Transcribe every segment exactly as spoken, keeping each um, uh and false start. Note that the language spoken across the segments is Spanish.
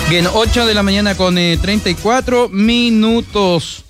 Bien, ocho de la mañana con eh, treinta y cuatro minutos.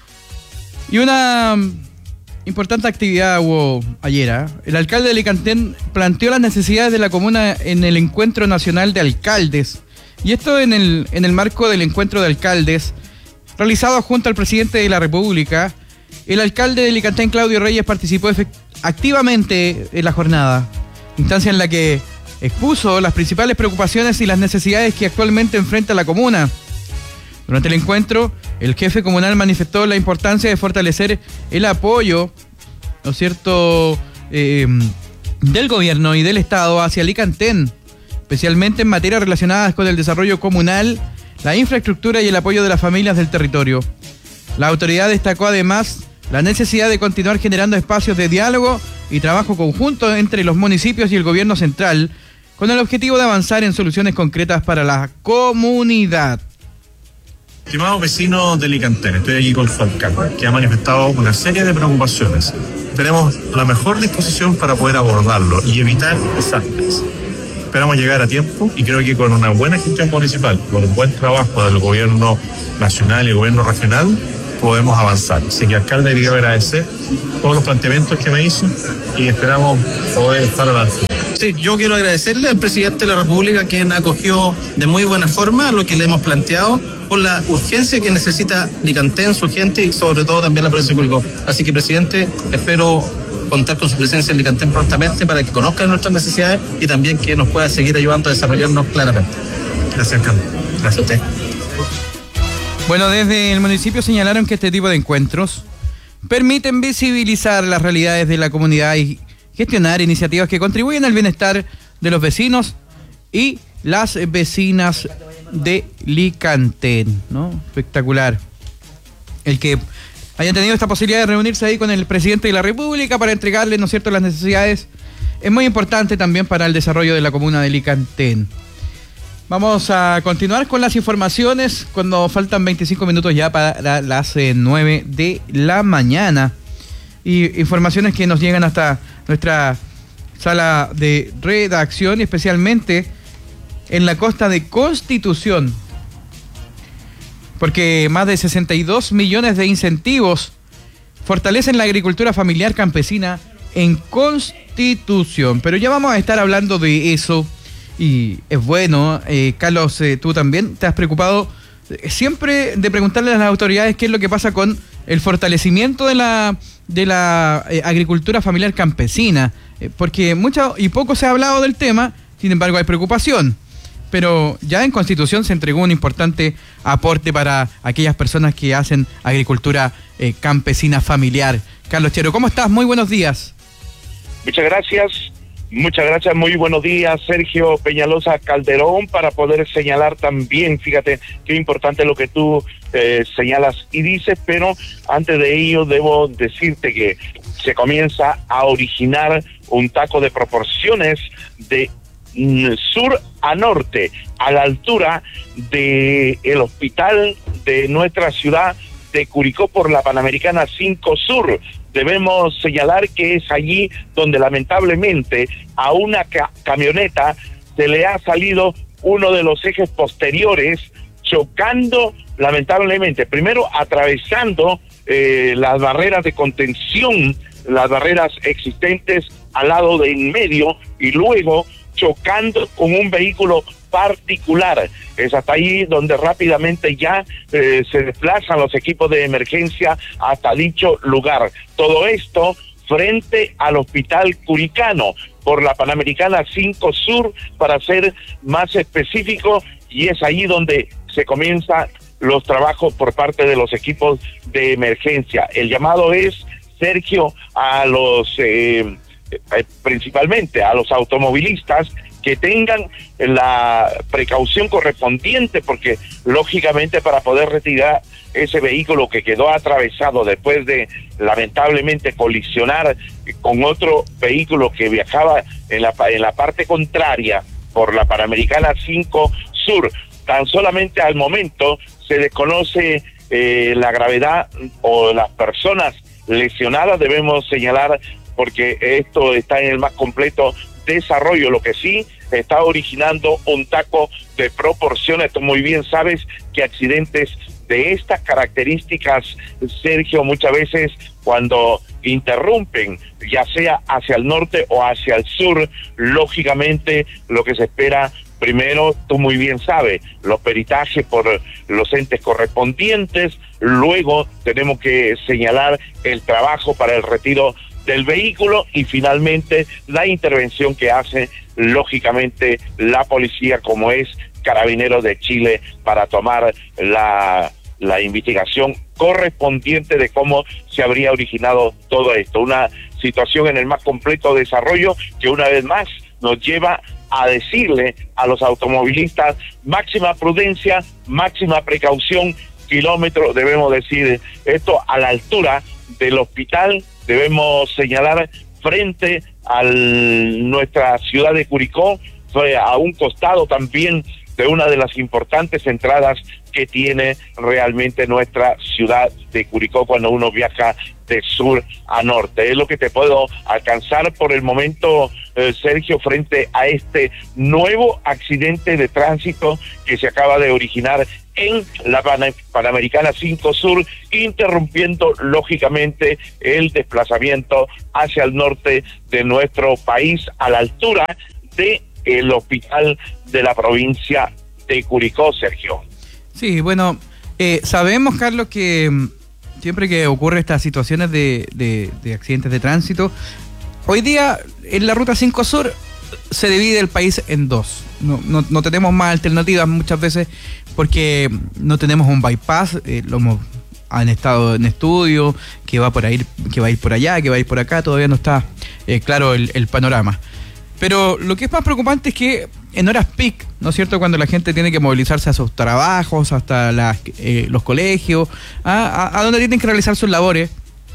Y una importante actividad hubo ayer. ¿eh? El alcalde de Licantén planteó las necesidades de la comuna en el Encuentro Nacional de Alcaldes. Y esto en el, en el marco del Encuentro de Alcaldes, realizado junto al presidente de la República. El alcalde de Licantén, Claudio Reyes, participó activamente en la jornada, instancia en la que expuso las principales preocupaciones y las necesidades que actualmente enfrenta la comuna. Durante el encuentro, el jefe comunal manifestó la importancia de fortalecer el apoyo, ¿no es cierto?, eh, del gobierno y del Estado hacia Licantén, especialmente en materias relacionadas con el desarrollo comunal, la infraestructura y el apoyo de las familias del territorio. La autoridad destacó además la necesidad de continuar generando espacios de diálogo y trabajo conjunto entre los municipios y el gobierno central, con el objetivo de avanzar en soluciones concretas para la comunidad. Estimados vecinos de Licantén, estoy aquí con su alcalde, que ha manifestado una serie de preocupaciones. Tenemos la mejor disposición para poder abordarlo y evitar desastres. Esperamos llegar a tiempo y creo que con una buena gestión municipal, con un buen trabajo del gobierno nacional y el gobierno regional, podemos avanzar. Así que, alcalde, quería agradecer todos los planteamientos que me hizo y esperamos poder estar adelante. Sí, yo quiero agradecerle al presidente de la República, quien acogió de muy buena forma lo que le hemos planteado por la urgencia que necesita Licantén, su gente y sobre todo también la provincia de Curicó. Así que, presidente, espero contar con su presencia en Licantén prontamente para que conozcan nuestras necesidades y también que nos pueda seguir ayudando a desarrollarnos claramente. Gracias, alcalde. Gracias a usted. Bueno, desde el municipio señalaron que este tipo de encuentros permiten visibilizar las realidades de la comunidad y gestionar iniciativas que contribuyen al bienestar de los vecinos y las vecinas de Licantén, ¿no? Espectacular. El que hayan tenido esta posibilidad de reunirse ahí con el presidente de la República para entregarle, ¿no es cierto?, las necesidades, es muy importante también para el desarrollo de la comuna de Licantén. Vamos a continuar con las informaciones cuando faltan veinticinco minutos ya para las eh, nueve de la mañana. Y informaciones que nos llegan hasta nuestra sala de redacción, y especialmente en la costa de Constitución, porque más de sesenta y dos millones de incentivos fortalecen la agricultura familiar campesina en Constitución. Pero ya vamos a estar hablando de eso. Y es bueno, eh, Carlos, eh, tú también te has preocupado siempre de preguntarle a las autoridades qué es lo que pasa con el fortalecimiento de la de la eh, agricultura familiar campesina, eh, porque mucho y poco se ha hablado del tema, sin embargo hay preocupación, pero ya en Constitución se entregó un importante aporte para aquellas personas que hacen agricultura eh, campesina familiar. Carlos Chero, ¿cómo estás? Muy buenos días. Muchas gracias. Muchas gracias, muy buenos días, Sergio Peñalosa Calderón, para poder señalar también, fíjate qué importante lo que tú eh, señalas y dices, pero antes de ello debo decirte que se comienza a originar un taco de proporciones de mm, sur a norte, a la altura de el hospital de nuestra ciudad de Curicó por la Panamericana cinco Sur. Debemos señalar que es allí donde lamentablemente a una ca- camioneta se le ha salido uno de los ejes posteriores, chocando lamentablemente, primero atravesando eh, las barreras de contención, las barreras existentes al lado de en medio, y luego chocando con un vehículo particular. Es hasta ahí donde rápidamente ya eh, se desplazan los equipos de emergencia hasta dicho lugar. Todo esto frente al Hospital Curicano por la Panamericana cinco Sur, para ser más específico, y es ahí donde se comienzan los trabajos por parte de los equipos de emergencia. El llamado es, Sergio, a los eh, eh, principalmente a los automovilistas que tengan la precaución correspondiente, porque lógicamente para poder retirar ese vehículo que quedó atravesado después de lamentablemente colisionar con otro vehículo que viajaba en la, en la parte contraria por la Panamericana cinco Sur, tan solamente al momento se desconoce eh, la gravedad o las personas lesionadas, debemos señalar, porque esto está en el más completo desarrollo. Lo que sí está originando un taco de proporciones. Tú muy bien sabes que accidentes de estas características, Sergio, muchas veces cuando interrumpen, ya sea hacia el norte o hacia el sur, lógicamente lo que se espera, primero, tú muy bien sabes, los peritajes por los entes correspondientes, luego tenemos que señalar el trabajo para el retiro del vehículo y finalmente la intervención que hace, lógicamente, la policía, como es Carabineros de Chile, para tomar la, la investigación correspondiente de cómo se habría originado todo esto. Una situación en el más completo desarrollo que una vez más nos lleva a decirle a los automovilistas máxima prudencia, máxima precaución, kilómetros, debemos decir esto a la altura del hospital, debemos señalar frente a nuestra ciudad de Curicó, a un costado también de una de las importantes entradas que tiene realmente nuestra ciudad de Curicó cuando uno viaja de sur a norte. Es lo que te puedo alcanzar por el momento, eh, Sergio, frente a este nuevo accidente de tránsito que se acaba de originar en la Pan- Panamericana cinco Sur, interrumpiendo lógicamente el desplazamiento hacia el norte de nuestro país a la altura de el hospital de la provincia de Curicó, Sergio. Sí, bueno, eh, sabemos, Carlos, que mm, siempre que ocurre estas situaciones de, de, de accidentes de tránsito, hoy día en la ruta cinco Sur se divide el país en dos. No, no, no tenemos más alternativas muchas veces porque no tenemos un bypass, eh, lo hemos han estado en estudio, que va por ahí, que va a ir por allá, que va a ir por acá, todavía no está eh, claro el, el panorama. Pero lo que es más preocupante es que en horas peak, ¿no es cierto?, cuando la gente tiene que movilizarse a sus trabajos, hasta las, eh, los colegios, a, a, a donde tienen que realizar sus labores,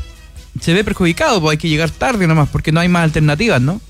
se ve perjudicado, pues hay que llegar tarde nomás, porque no hay más alternativas, ¿no?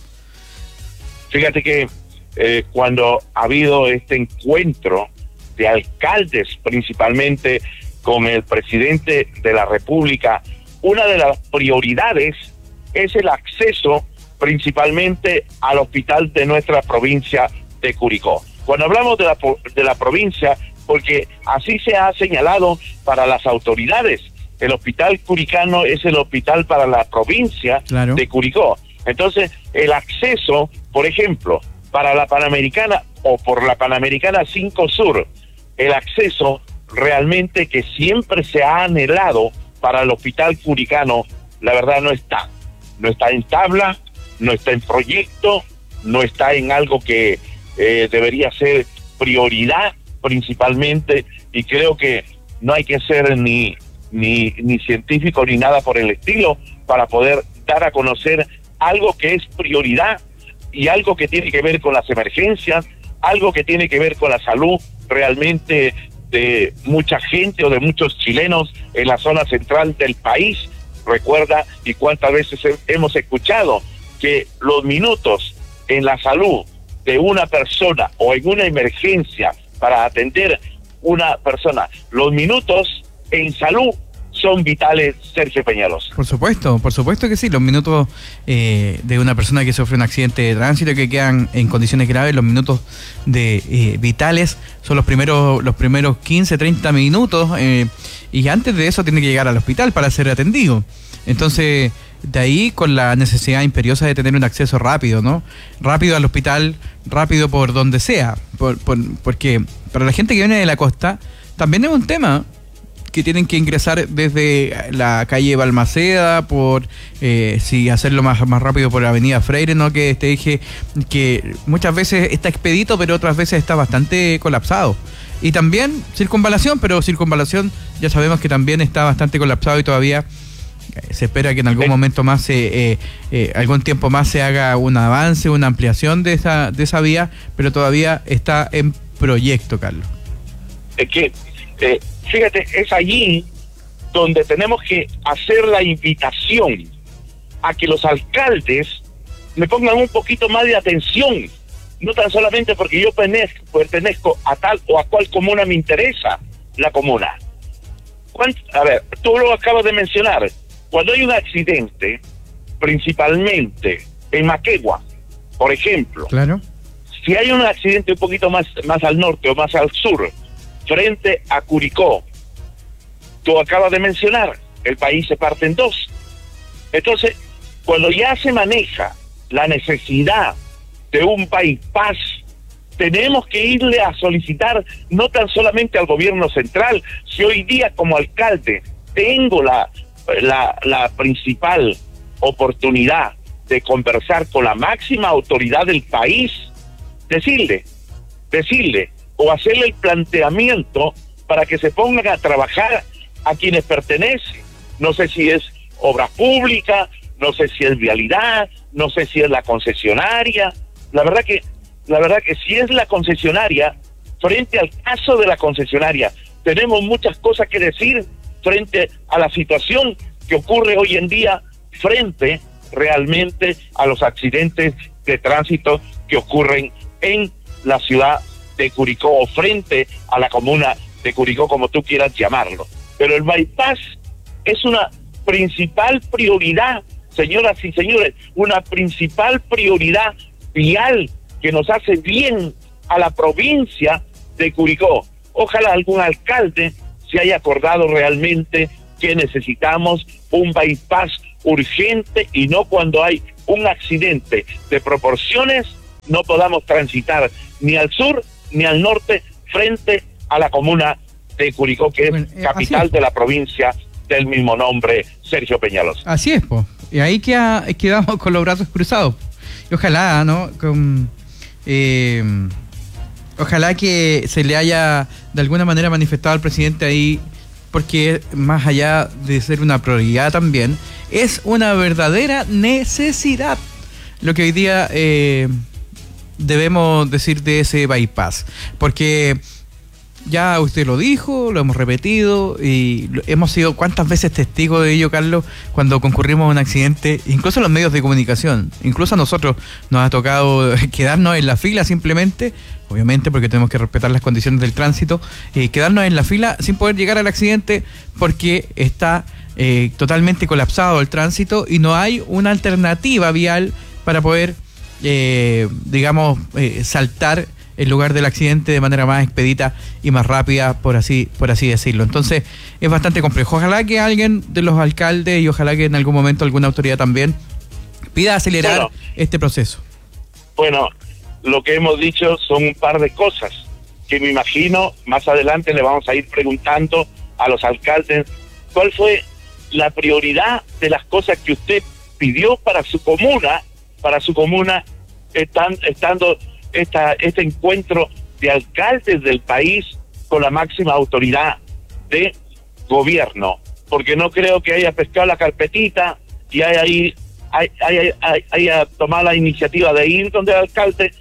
Fíjate que eh, cuando ha habido este encuentro de alcaldes, principalmente con el presidente de la República, una de las prioridades es el acceso principalmente al hospital de nuestra provincia de Curicó. Cuando hablamos de la, de la provincia, porque así se ha señalado para las autoridades, el hospital curicano es el hospital para la provincia claro. de Curicó. Entonces, el acceso, por ejemplo, para la Panamericana o por la Panamericana cinco Sur, el acceso realmente que siempre se ha anhelado para el hospital curicano, la verdad no está. No está en tabla, no está en proyecto, no está en algo que eh, debería ser prioridad principalmente, y creo que no hay que ser ni, ni, ni científico ni nada por el estilo para poder dar a conocer algo que es prioridad y algo que tiene que ver con las emergencias, algo que tiene que ver con la salud realmente de mucha gente o de muchos chilenos en la zona central del país. Recuerda, y cuántas veces hemos escuchado que los minutos en la salud de una persona o en una emergencia para atender una persona, los minutos en salud son vitales, Sergio Peñalos. Por supuesto, por supuesto que sí, los minutos eh, de una persona que sufre un accidente de tránsito que quedan en condiciones graves, los minutos de eh, vitales son los primeros los primeros quince, treinta minutos eh, y antes de eso tiene que llegar al hospital para ser atendido. Entonces, de ahí con la necesidad imperiosa de tener un acceso rápido, ¿no? Rápido al hospital, rápido por donde sea, por, por, porque para la gente que viene de la costa también es un tema que tienen que ingresar desde la calle Balmaceda, por eh, si hacerlo más, más rápido por la avenida Freire, ¿no? Que este eje que muchas veces está expedito, pero otras veces está bastante colapsado. Y también circunvalación, pero circunvalación ya sabemos que también está bastante colapsado y todavía se espera que en algún momento más, eh, eh, algún tiempo más se haga un avance, una ampliación de esa, de esa vía, pero todavía está en proyecto, Carlos. Es que, eh, fíjate, es allí donde tenemos que hacer la invitación a que los alcaldes me pongan un poquito más de atención, no tan solamente porque yo pertenezco, pertenezco a tal o a cual comuna me interesa la comuna. A ver, tú lo acabas de mencionar. Cuando hay un accidente, principalmente en Maquegua, por ejemplo, claro, Si hay un accidente un poquito más, más al norte o más al sur, frente a Curicó, tú acabas de mencionar, el país se parte en dos. Entonces, cuando ya se maneja la necesidad de un bypass, tenemos que irle a solicitar no tan solamente al gobierno central. Si hoy día como alcalde tengo la, la, la principal oportunidad de conversar con la máxima autoridad del país, decirle, decirle o hacerle el planteamiento para que se pongan a trabajar a quienes pertenecen. No sé si es obra pública, no sé si es vialidad, no sé si es la concesionaria. La verdad que, la verdad que si es la concesionaria, frente al caso de la concesionaria, tenemos muchas cosas que decir frente a la situación que ocurre hoy en día, frente realmente a los accidentes de tránsito que ocurren en la ciudad de Curicó o frente a la comuna de Curicó, como tú quieras llamarlo. Pero el bypass es una principal prioridad, señoras y señores, una principal prioridad vial que nos hace bien a la provincia de Curicó. Ojalá algún alcalde se haya acordado realmente que necesitamos un bypass urgente y no cuando hay un accidente de proporciones no podamos transitar ni al sur ni al norte frente a la comuna de Curicó, que es bueno, eh, capital es. de la provincia del mismo nombre, Sergio Peñalosa. Así es, pues. Y ahí queda, quedamos con los brazos cruzados. Y ojalá, ¿no? Con, eh, ojalá que se le haya de alguna manera manifestado al presidente ahí, porque más allá de ser una prioridad también, es una verdadera necesidad lo que hoy día eh, debemos decir de ese bypass. Porque ya usted lo dijo, lo hemos repetido y hemos sido cuántas veces testigos de ello, Carlos, cuando concurrimos a un accidente, incluso en los medios de comunicación, incluso a nosotros nos ha tocado quedarnos en la fila simplemente, obviamente porque tenemos que respetar las condiciones del tránsito, eh, quedarnos en la fila sin poder llegar al accidente porque está eh, totalmente colapsado el tránsito y no hay una alternativa vial para poder, eh, digamos, eh, saltar el lugar del accidente de manera más expedita y más rápida, por así por así decirlo. Entonces, es bastante complejo. Ojalá que alguien de los alcaldes y ojalá que en algún momento alguna autoridad también pida acelerar bueno, este proceso. Bueno, lo que hemos dicho son un par de cosas que me imagino más adelante le vamos a ir preguntando a los alcaldes cuál fue la prioridad de las cosas que usted pidió para su comuna, para su comuna, están, estando esta, este encuentro de alcaldes del país con la máxima autoridad de gobierno, porque no creo que haya pescado la carpetita y haya, haya, haya, haya, haya tomado la iniciativa de ir donde el alcalde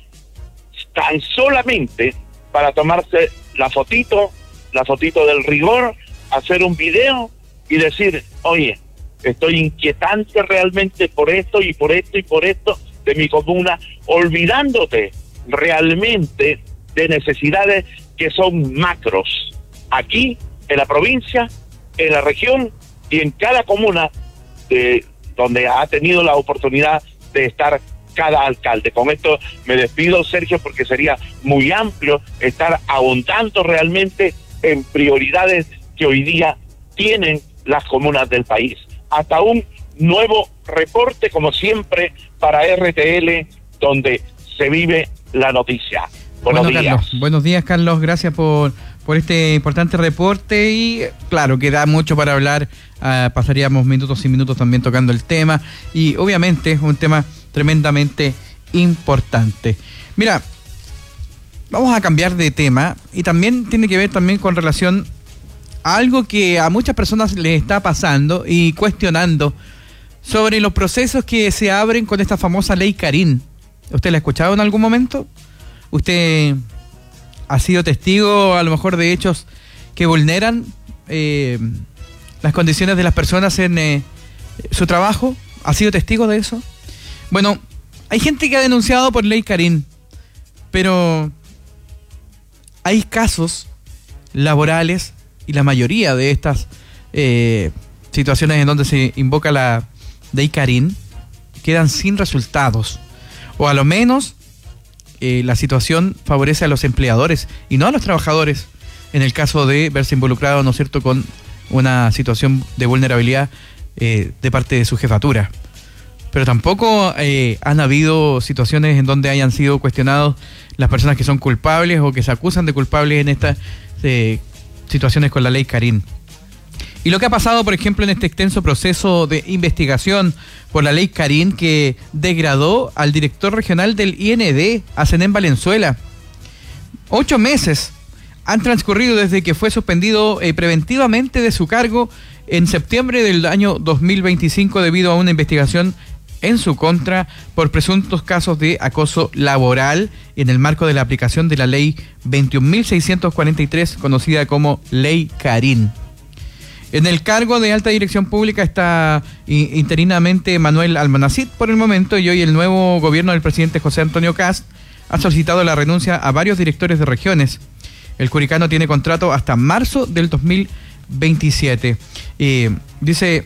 tan solamente para tomarse la fotito, la fotito del rigor, hacer un video y decir, oye, estoy inquietante realmente por esto y por esto y por esto de mi comuna, olvidándote realmente de necesidades que son macros, aquí, en la provincia, en la región y en cada comuna de donde ha tenido la oportunidad de estar cada alcalde. Con esto me despido, Sergio, porque sería muy amplio estar ahondando realmente en prioridades que hoy día tienen las comunas del país. Hasta un nuevo reporte, como siempre, para R T L, donde se vive la noticia. Buenos bueno, días. Carlos. Buenos días, Carlos. Gracias por, por este importante reporte y claro, que da mucho para hablar. Uh, pasaríamos minutos y minutos también tocando el tema y obviamente es un tema tremendamente importante. Mira, vamos a cambiar de tema y también tiene que ver también con relación a algo que a muchas personas les está pasando y cuestionando sobre los procesos que se abren con esta famosa ley Karin. ¿Usted la ha escuchado en algún momento? ¿Usted ha sido testigo a lo mejor de hechos que vulneran eh, las condiciones de las personas en eh, su trabajo? ¿Ha sido testigo de eso? Bueno, hay gente que ha denunciado por ley Karin, pero hay casos laborales y la mayoría de estas eh, situaciones en donde se invoca la ley Karin quedan sin resultados, o a lo menos eh, la situación favorece a los empleadores y no a los trabajadores, en el caso de verse involucrado, ¿no es cierto?, con una situación de vulnerabilidad eh, de parte de su jefatura. Pero tampoco eh, han habido situaciones en donde hayan sido cuestionados las personas que son culpables o que se acusan de culpables en estas eh, situaciones con la ley Carín. Y lo que ha pasado, por ejemplo, en este extenso proceso de investigación por la ley Carín, que degradó al director regional del I N D, a Zenén Valenzuela. Ocho meses han transcurrido desde que fue suspendido eh, preventivamente de su cargo en septiembre del año dos mil veinticinco debido a una investigación en su contra por presuntos casos de acoso laboral en el marco de la aplicación de la ley veintiún mil seiscientos cuarenta y tres, conocida como Ley Carín. En el cargo de alta dirección pública está interinamente Manuel Almonacid por el momento, y hoy el nuevo gobierno del presidente José Antonio Kast ha solicitado la renuncia a varios directores de regiones. El curicano tiene contrato hasta marzo del dos mil veintisiete. Eh, dice,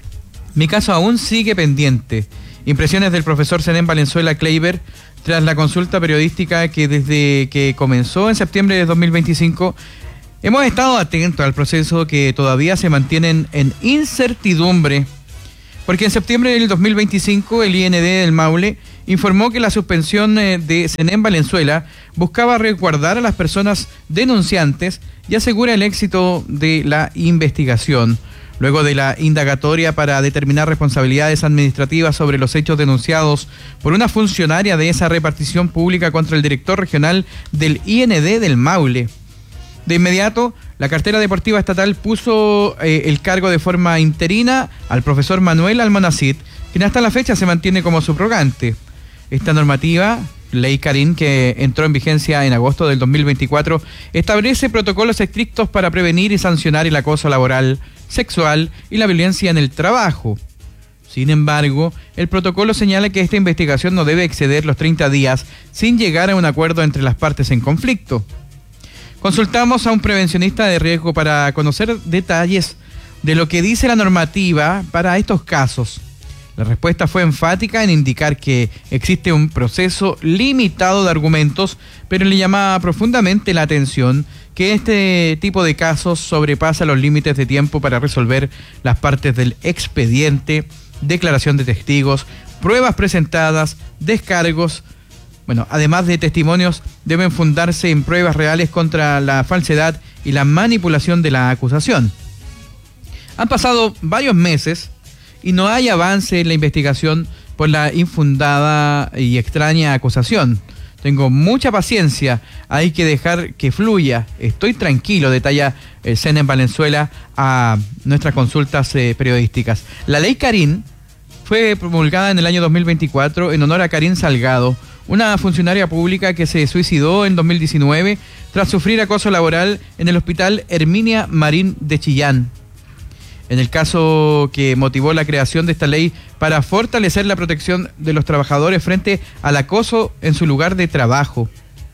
mi caso aún sigue pendiente. Impresiones del profesor Zenén Valenzuela Kleiber tras la consulta periodística que desde que comenzó en septiembre de dos mil veinticinco hemos estado atentos al proceso que todavía se mantienen en incertidumbre, porque en septiembre del dos mil veinticinco el I N D del Maule informó que la suspensión de Zenén Valenzuela buscaba resguardar a las personas denunciantes y asegura el éxito de la investigación. Luego de la indagatoria para determinar responsabilidades administrativas sobre los hechos denunciados por una funcionaria de esa repartición pública contra el director regional del I N D del Maule. De inmediato, la cartera deportiva estatal puso eh, el cargo de forma interina al profesor Manuel Almonacid, quien hasta la fecha se mantiene como subrogante. Esta normativa, Ley Carín, que entró en vigencia en agosto del dos mil veinticuatro, establece protocolos estrictos para prevenir y sancionar el acoso laboral, sexual y la violencia en el trabajo. Sin embargo, el protocolo señala que esta investigación no debe exceder los treinta días sin llegar a un acuerdo entre las partes en conflicto. Consultamos a un prevencionista de riesgo para conocer detalles de lo que dice la normativa para estos casos. La respuesta fue enfática en indicar que existe un proceso limitado de argumentos, pero le llamaba profundamente la atención que este tipo de casos sobrepasa los límites de tiempo para resolver las partes del expediente, declaración de testigos, pruebas presentadas, descargos. Bueno, además de testimonios, deben fundarse en pruebas reales contra la falsedad y la manipulación de la acusación. Han pasado varios meses y no hay avance en la investigación por la infundada y extraña acusación. Tengo mucha paciencia, hay que dejar que fluya. Estoy tranquilo, detalla eh, Zenén Valenzuela a nuestras consultas eh, periodísticas. La ley Carín fue promulgada en el año dos mil veinticuatro en honor a Karin Salgado, una funcionaria pública que se suicidó en dos mil diecinueve tras sufrir acoso laboral en el hospital Herminia Marín de Chillán. En el caso que motivó la creación de esta ley para fortalecer la protección de los trabajadores frente al acoso en su lugar de trabajo.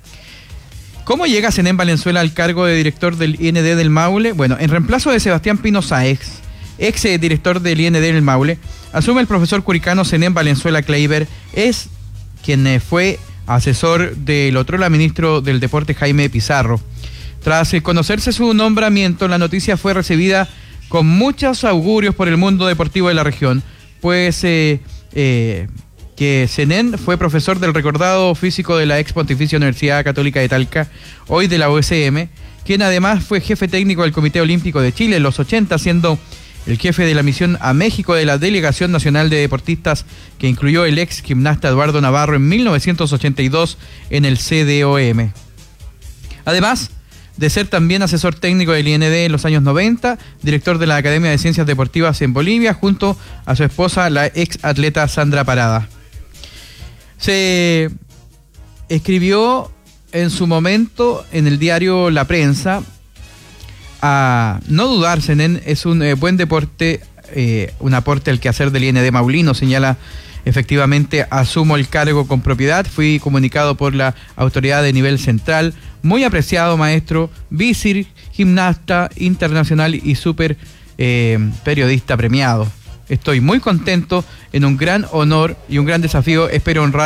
¿Cómo llega Zenén Valenzuela al cargo de director del I N D del Maule? Bueno, en reemplazo de Sebastián Pino Sáez, ex director del I N D del Maule, asume el profesor curicano Zenén Valenzuela Kleiber, es quien fue asesor del otrora ministro del Deporte Jaime Pizarro. Tras conocerse su nombramiento, la noticia fue recibida con muchos augurios por el mundo deportivo de la región, pues eh, eh, que Zenén fue profesor del recordado físico de la ex Pontificia Universidad Católica de Talca, hoy de la U S M, quien además fue jefe técnico del Comité Olímpico de Chile en los ochenta, siendo el jefe de la misión a México de la Delegación Nacional de Deportistas, que incluyó el ex gimnasta Eduardo Navarro en mil novecientos ochenta y dos en el C D O M. Además de ser también asesor técnico del I N D en los años noventa, director de la Academia de Ciencias Deportivas en Bolivia, junto a su esposa, la ex atleta Sandra Parada. Se escribió en su momento en el diario La Prensa, a no dudar, Zenén es un eh, buen deporte, eh, un aporte al quehacer del I N D Maulino, señala. Efectivamente, asumo el cargo con propiedad, fui comunicado por la autoridad de nivel central, muy apreciado maestro, visir, gimnasta internacional y súper eh, periodista premiado. Estoy muy contento, en un gran honor y un gran desafío, espero honrar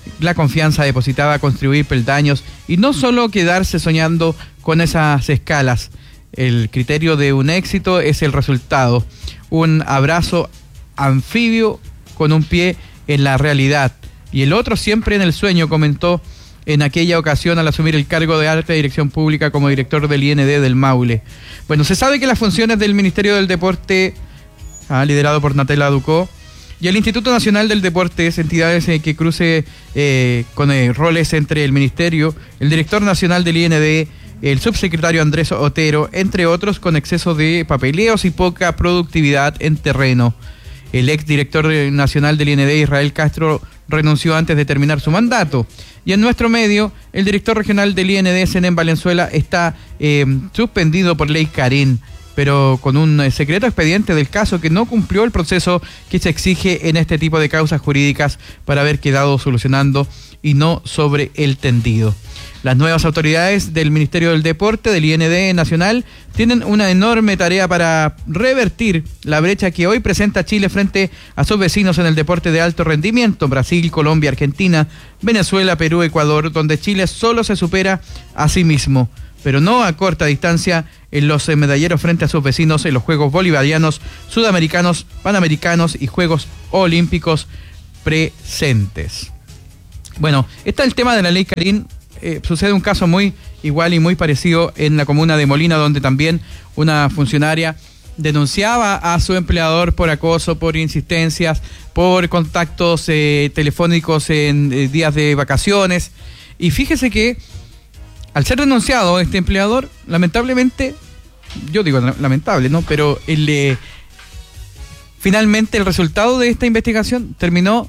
la confianza depositada a construir peldaños y no solo quedarse soñando con esas escalas. El criterio de un éxito es el resultado, un abrazo anfibio con un pie en la realidad y el otro siempre en el sueño, comentó en aquella ocasión al asumir el cargo de alta dirección pública como director del I N D del Maule. Bueno, se sabe que las funciones del Ministerio del Deporte, ah, liderado por Natela Ducó, y el Instituto Nacional del Deporte, entidades eh, que cruce eh, con eh, roles entre el Ministerio, el director nacional del I N D, el subsecretario Andrés Otero, entre otros, con exceso de papeleos y poca productividad en terreno. El exdirector nacional del I N D, Israel Castro, renunció antes de terminar su mandato. Y en nuestro medio, el director regional del I N D, Zenén Valenzuela, está eh, suspendido por ley Karin, pero con un eh, secreto expediente del caso que no cumplió el proceso que se exige en este tipo de causas jurídicas para haber quedado solucionando y no sobre el tendido. Las nuevas autoridades del Ministerio del Deporte, del I N D nacional, tienen una enorme tarea para revertir la brecha que hoy presenta Chile frente a sus vecinos en el deporte de alto rendimiento, Brasil, Colombia, Argentina, Venezuela, Perú, Ecuador, donde Chile solo se supera a sí mismo, pero no a corta distancia en los medalleros frente a sus vecinos en los Juegos Bolivarianos, Sudamericanos, Panamericanos y Juegos Olímpicos presentes. Bueno, está el tema de la ley Karin. Eh, sucede un caso muy igual y muy parecido en la comuna de Molina, donde también una funcionaria denunciaba a su empleador por acoso, por insistencias, por contactos eh, telefónicos en eh, días de vacaciones. Y fíjese que al ser denunciado este empleador, lamentablemente, yo digo lamentable, ¿no? Pero el, eh, finalmente el resultado de esta investigación terminó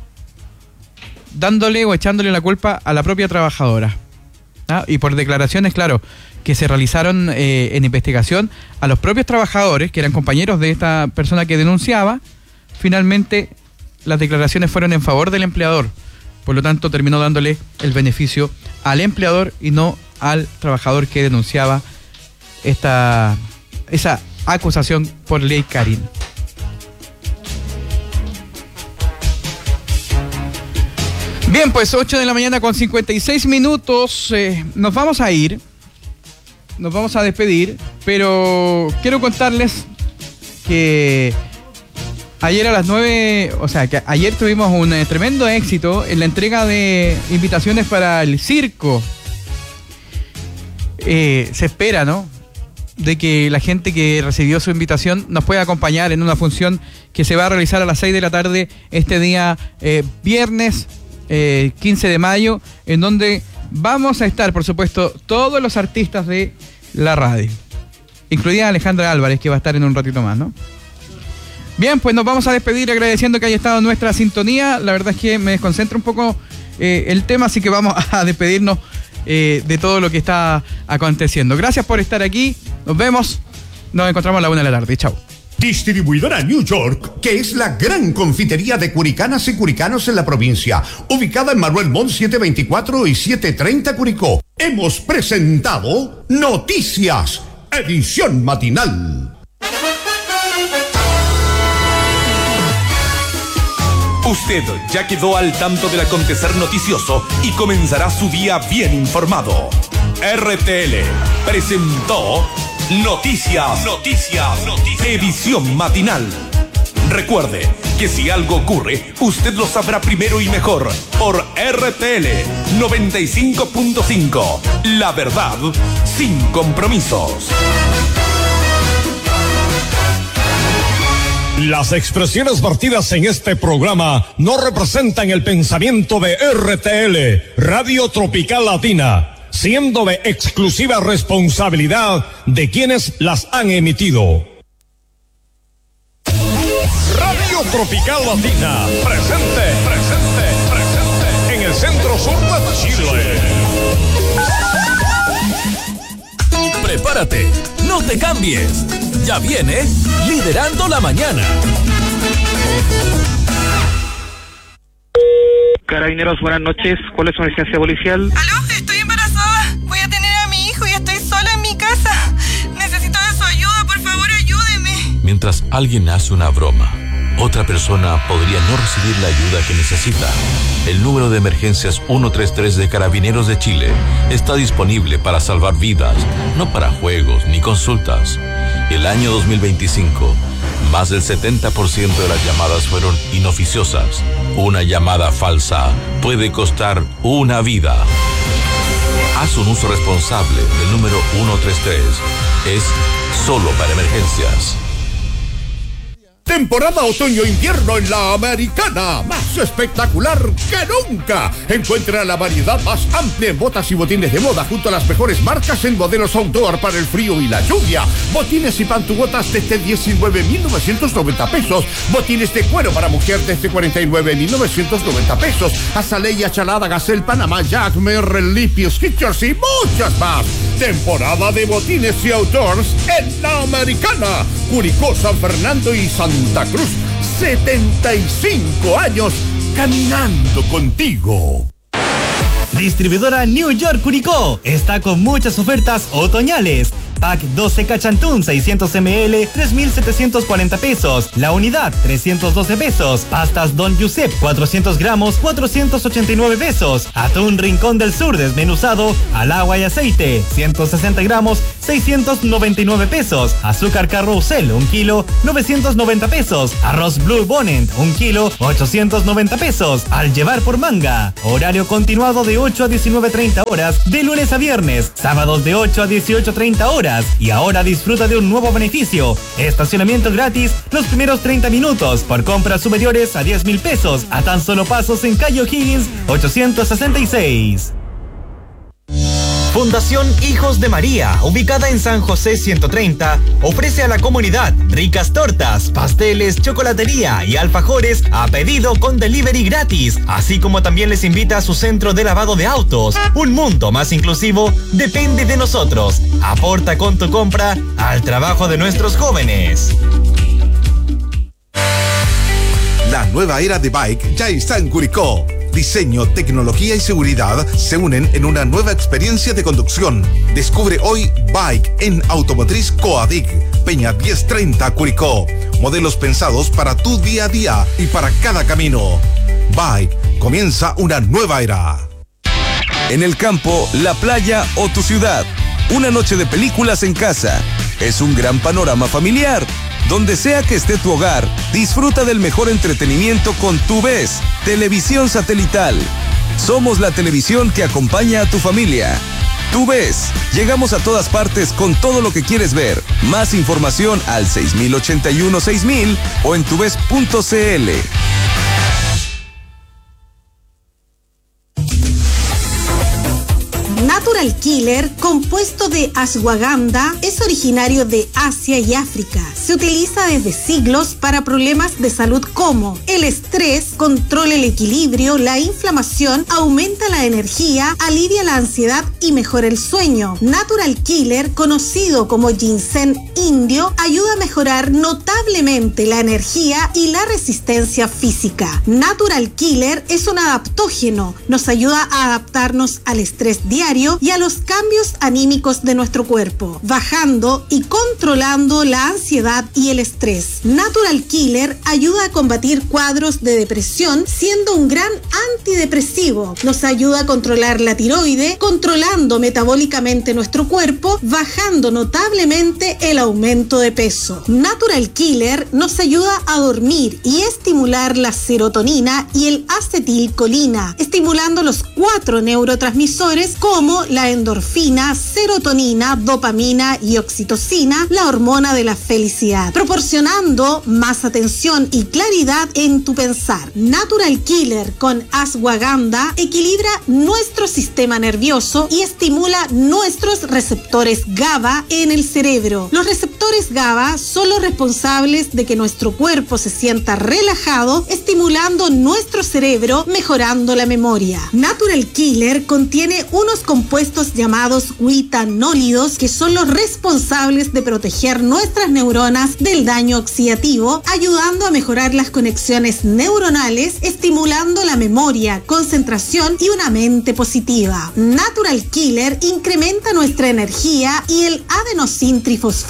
dándole o echándole la culpa a la propia trabajadora. ¿Ah? Y por declaraciones, claro, que se realizaron eh, en investigación a los propios trabajadores, que eran compañeros de esta persona que denunciaba, finalmente las declaraciones fueron en favor del empleador. Por lo tanto, terminó dándole el beneficio al empleador y no al trabajador que denunciaba esta esa acusación por ley Karin. Bien, pues ocho de la mañana con cincuenta y seis minutos, eh, nos vamos a ir, nos vamos a despedir, pero quiero contarles que ayer a las nueve, o sea, que ayer tuvimos un eh, tremendo éxito en la entrega de invitaciones para el circo. Eh, se espera, ¿no?, de que la gente que recibió su invitación nos pueda acompañar en una función que se va a realizar a las seis de la tarde este día eh, viernes Eh, quince de mayo, en donde vamos a estar, por supuesto, todos los artistas de la radio, incluida Alejandra Álvarez, que va a estar en un ratito más, ¿no? Bien, pues nos vamos a despedir agradeciendo que haya estado en nuestra sintonía. La verdad es que me desconcentra un poco eh, el tema, así que vamos a despedirnos eh, de todo lo que está aconteciendo. Gracias por estar aquí, nos vemos, nos encontramos a la una de la tarde, chao. Distribuidora New York, que es la gran confitería de curicanas y curicanos en la provincia, ubicada en Manuel Montt setecientos veinticuatro y setecientos treinta Curicó. Hemos presentado Noticias, edición matinal. Usted ya quedó al tanto del acontecer noticioso y comenzará su día bien informado. R T L presentó Noticias, Noticias, Noticias, edición matinal. Recuerde que si algo ocurre, usted lo sabrá primero y mejor por R T L noventa y cinco punto cinco. La verdad sin compromisos. Las expresiones vertidas en este programa no representan el pensamiento de R T L, Radio Tropical Latina, siendo de exclusiva responsabilidad de quienes las han emitido. Radio Tropical Latina, presente, presente, presente en el centro sur de Chile. Prepárate, no te cambies. Ya viene Liderando la Mañana. Carabineros, buenas noches. ¿Cuál es su emergencia policial? Aló, estoy embarazada. Voy a tener a mi hijo y estoy sola en mi casa. Necesito de su ayuda, por favor, ayúdeme. Mientras alguien hace una broma otra persona podría no recibir la ayuda que necesita. El número de emergencias ciento treinta y tres de Carabineros de Chile está disponible para salvar vidas, no para juegos ni consultas. El año dos mil veinticinco, más del setenta por ciento de las llamadas fueron inoficiosas. Una llamada falsa puede costar una vida. Haz un uso responsable del número ciento treinta y tres. Es solo para emergencias. Temporada otoño-invierno en la Americana, más espectacular que nunca. Encuentra la variedad más amplia en botas y botines de moda junto a las mejores marcas en modelos outdoor para el frío y la lluvia. Botines y pantubotas desde diecinueve mil novecientos noventa pesos. Botines de cuero para mujer desde cuarenta y nueve mil novecientos noventa pesos. Azalea, Chalada, Gazelle, Panamá, Jack, Merrell, Lippy, Skechers y muchas más. Temporada de botines y outdoors en la Americana. Curicó, San Fernando y Santa Cruz. setenta y cinco años caminando contigo. Distribuidora New York Curicó está con muchas ofertas otoñales. Pack doce Cachantún seiscientos mililitros, tres mil setecientos cuarenta pesos. La unidad, trescientos doce pesos. Pastas Don Giuseppe, cuatrocientos gramos, cuatrocientos ochenta y nueve pesos. Atún Rincón del Sur desmenuzado al agua y aceite, ciento sesenta gramos, seiscientos noventa y nueve pesos. Azúcar Carrousel, un kilo, novecientos noventa pesos. Arroz Blue Bonnet, un kilo, ochocientos noventa pesos. Al llevar por manga. Horario continuado de ocho a diecinueve treinta horas, de lunes a viernes. Sábados de ocho a dieciocho treinta horas. Y ahora disfruta de un nuevo beneficio. Estacionamiento gratis los primeros treinta minutos por compras superiores a diez mil pesos a tan solo pasos en calle O'Higgins ochocientos sesenta y seis. Fundación Hijos de María, ubicada en San José ciento treinta, ofrece a la comunidad ricas tortas, pasteles, chocolatería y alfajores a pedido con delivery gratis, así como también les invita a su centro de lavado de autos. Un mundo más inclusivo depende de nosotros. Aporta con tu compra al trabajo de nuestros jóvenes. La nueva era de Bike ya está en Curicó. Diseño, tecnología y seguridad se unen en una nueva experiencia de conducción. Descubre hoy Bike en Automotriz Coadic, Peña diez treinta Curicó. Modelos pensados para tu día a día y para cada camino. Bike, comienza una nueva era. En el campo, la playa o tu ciudad. Una noche de películas en casa. Es un gran panorama familiar. Donde sea que esté tu hogar, disfruta del mejor entretenimiento con TuVes, televisión satelital. Somos la televisión que acompaña a tu familia. TuVes, llegamos a todas partes con todo lo que quieres ver. Más información al seis mil ochenta y uno seis mil o en tuves punto cl. Natural Killer, compuesto de ashwagandha, es originario de Asia y África. Se utiliza desde siglos para problemas de salud como el estrés, controla el equilibrio, la inflamación, aumenta la energía, alivia la ansiedad y mejora el sueño. Natural Killer, conocido como ginseng indio, ayuda a mejorar notablemente la energía y la resistencia física. Natural Killer es un adaptógeno, nos ayuda a adaptarnos al estrés diario y a los cambios anímicos de nuestro cuerpo, bajando y controlando la ansiedad y el estrés. Natural Killer ayuda a combatir cuadros de depresión, siendo un gran antidepresivo. Nos ayuda a controlar la tiroide, controlando metabólicamente nuestro cuerpo, bajando notablemente el aumento de peso. Natural Killer nos ayuda a dormir y estimular la serotonina y el acetilcolina, estimulando los cuatro neurotransmisores como la endorfina, serotonina, dopamina y oxitocina, la hormona de la felicidad, proporcionando más atención y claridad en tu pensar. Natural Killer con ashwagandha equilibra nuestro sistema nervioso y estimula nuestros receptores GABA en el cerebro. Los receptores GABA son los responsables de que nuestro cuerpo se sienta relajado, estimulando nuestro cerebro, mejorando la memoria. Natural Killer contiene unos compuestos llamados guitanólidos, que son los responsables de proteger nuestras neuronas del daño oxidativo, ayudando a mejorar las conexiones neuronales, estimulando la memoria, concentración y una mente positiva. Natural Killer incrementa nuestra energía y el adenosín trifosfato,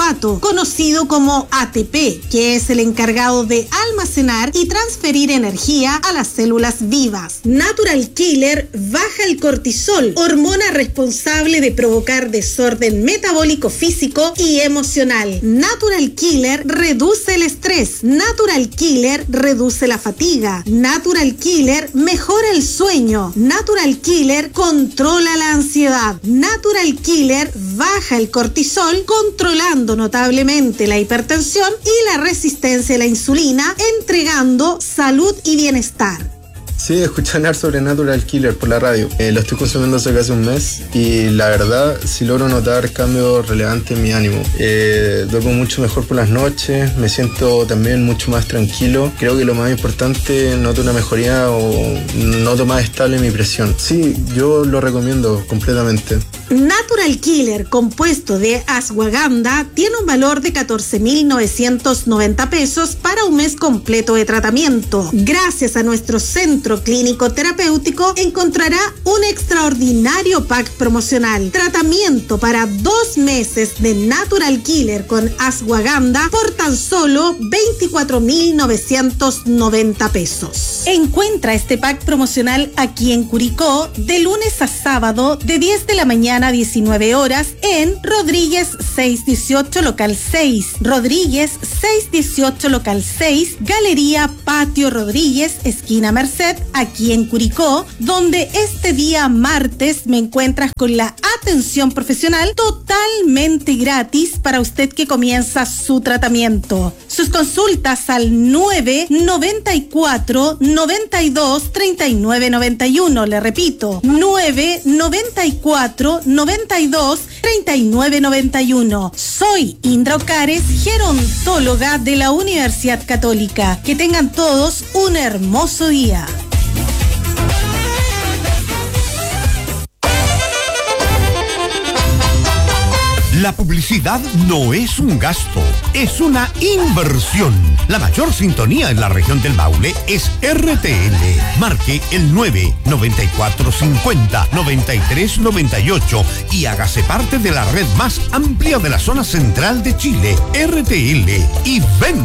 conocido como A T P, que es el encargado de almacenar y transferir energía a las células vivas. Natural Killer baja el cortisol, hormona responsable de provocar desorden metabólico físico y emocional. Natural Killer reduce el estrés. Natural Killer reduce la fatiga. Natural Killer mejora el sueño. Natural Killer controla la ansiedad. Natural Killer baja el cortisol, controlando notablemente la hipertensión y la resistencia a la insulina, entregando salud y bienestar. Sí, escuché hablar sobre Natural Killer por la radio. Eh, lo estoy consumiendo hace casi un mes y la verdad sí logro notar cambios relevantes en mi ánimo. Eh, duermo mucho mejor por las noches, me siento también mucho más tranquilo. Creo que lo más importante, noto una mejoría o noto más estable mi presión. Sí, yo lo recomiendo completamente. Natural Killer, compuesto de ashwagandha, tiene un valor de catorce mil novecientos noventa pesos para un mes completo de tratamiento. Gracias a nuestro centro clínico terapéutico encontrará un extraordinario pack promocional. Tratamiento para dos meses de Natural Killer con ashwagandha por tan solo veinticuatro mil novecientos noventa pesos. Encuentra este pack promocional aquí en Curicó de lunes a sábado de diez de la mañana a diecinueve horas en Rodríguez seiscientos dieciocho local seis, Rodríguez seiscientos dieciocho local seis, Galería Patio Rodríguez, esquina Merced, aquí en Curicó, donde este día martes me encuentras con la atención profesional totalmente gratis para usted que comienza su tratamiento. Sus consultas al nueve noventa y cuatro noventa y dos treinta y nueve noventa y uno, le repito, nueve noventa y cuatro noventa y dos treinta y nueve noventa y uno. Soy Indra Ocares, gerontóloga de la Universidad Católica. Que tengan todos un hermoso día. La publicidad no es un gasto, es una inversión. La mayor sintonía en la región del Maule es R T L. Marque el nueve noventa y cuatro cincuenta noventa y tres noventa y ocho y hágase parte de la red más amplia de la zona central de Chile, R T L, y ven